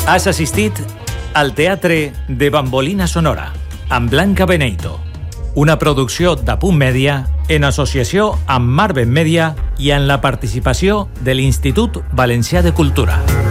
Has assistit al Teatre de Bambolina Sonora, amb Blanca Beneito, una producció de Punt Mèdia en associació amb Marben Mèdia i en la participació de l'Institut Valencià de Cultura.